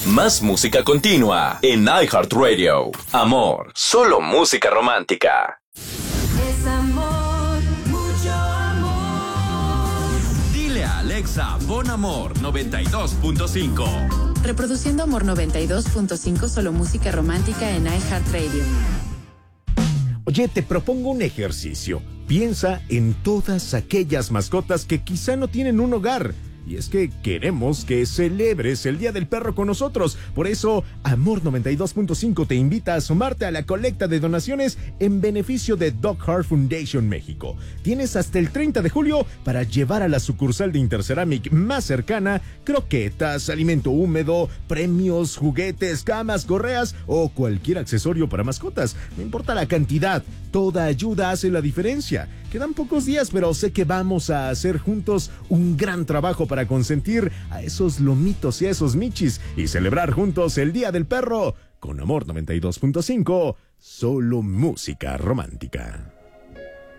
Más música continua en iHeartRadio. Amor, solo música romántica. Es amor, mucho amor. Dile a Alexa, pon Amor 92.5. Reproduciendo Amor 92.5, solo música romántica en iHeartRadio. Oye, te propongo un ejercicio. Piensa en todas aquellas mascotas que quizá no tienen un hogar. Y es que queremos que celebres el Día del Perro con nosotros. Por eso, Amor 92.5 te invita a sumarte a la colecta de donaciones en beneficio de Dog Heart Foundation México. Tienes hasta el 30 de julio para llevar a la sucursal de Interceramic más cercana croquetas, alimento húmedo, premios, juguetes, camas, correas o cualquier accesorio para mascotas. No importa la cantidad, toda ayuda hace la diferencia. Quedan pocos días, pero sé que vamos a hacer juntos un gran trabajo para consentir a esos lomitos y a esos michis y celebrar juntos el Día del Perro con Amor 92.5, solo música romántica.